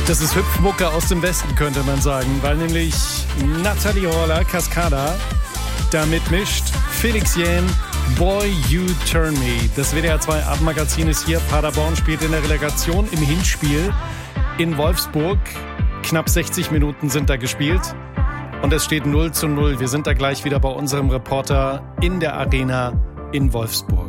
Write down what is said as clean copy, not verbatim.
Das ist Hüpfmucke aus dem Westen, könnte man sagen, weil nämlich Nathalie Horler, Cascada, damit mischt. Felix Jähn, Boy You Turn Me. Das WDR 2 Abendmagazin ist hier. Paderborn spielt in der Relegation im Hinspiel in Wolfsburg. Knapp 60 Minuten sind da gespielt. Und es steht 0:0. Wir sind da gleich wieder bei unserem Reporter in der Arena in Wolfsburg.